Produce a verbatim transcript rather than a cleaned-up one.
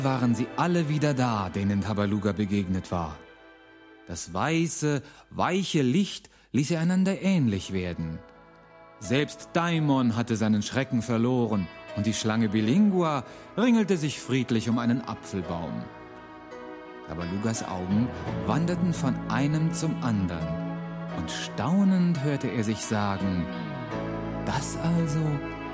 waren sie alle wieder da, denen Tabaluga begegnet war. Das weiße, weiche Licht ließ einander ähnlich werden. Selbst Daimon hatte seinen Schrecken verloren und die Schlange Bilingua ringelte sich friedlich um einen Apfelbaum. Tabalugas Augen wanderten von einem zum anderen und staunend hörte er sich sagen: Das also